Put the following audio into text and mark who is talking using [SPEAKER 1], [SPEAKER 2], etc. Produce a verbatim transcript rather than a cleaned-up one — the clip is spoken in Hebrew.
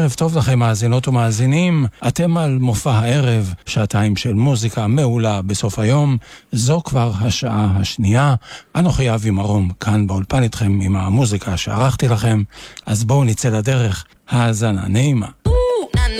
[SPEAKER 1] ערב טוב לכם מאזינות ומאזינים, אתם על מופע הערב, שעתיים של מוזיקה מעולה בסוף היום, זו כבר השעה השנייה, אנוכי אבי מרום כאן באולפן איתכם עם המוזיקה שערכתי לכם, אז בואו נצא לדרך, האזנה נעימה.